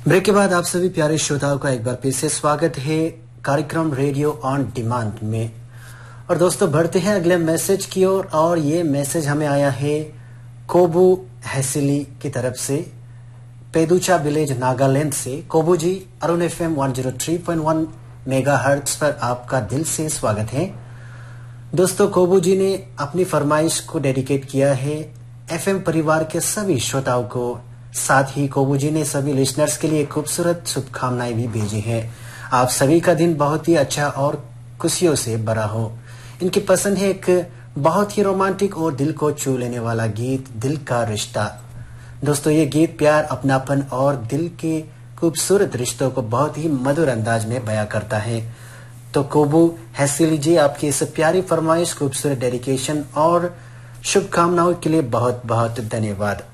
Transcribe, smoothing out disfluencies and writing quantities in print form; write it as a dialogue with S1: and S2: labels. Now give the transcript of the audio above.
S1: Break के बाद आप सभी प्यारे श्रोताओं का एक बार फिर से स्वागत है कार्यक्रम रेडियो ऑन डिमांड में। और दोस्तों बढ़ते हैं अगले मैसेज की ओर और ये मैसेज हमें आया है कोबू हैसिली की तरफ से, पेदुचा विलेज नागालैंड से। कोबू जी, अरुण एफएम 103.1 मेगाहर्ट्ज पर आपका दिल से स्वागत है। दोस्तों कोबू जी ने अपनी फरमाइश को डेडिकेट किया है एफएम परिवार के सभी श्रोताओं को, साथ ही कोबू जी ने सभी लिसनर्स के लिए खूबसूरत शुभकामनाएं भी भेजी हैं। आप सभी का दिन बहुत ही अच्छा और खुशियों से भरा हो। इनकी पसंद है एक बहुत ही रोमांटिक और दिल को छू लेने वाला गीत, दिल का रिश्ता। दोस्तों ये गीत प्यार, अपनापन और दिल के खूबसूरत रिश्तों को बहुत ही मधुर अंदाज में बयां करता है। तो कोबू हैसिली जी, आपकी इस प्यारी फरमाइश, खूबसूरत डेडिकेशन और शुभकामनाओं के लिए बहुत बहुत धन्यवाद।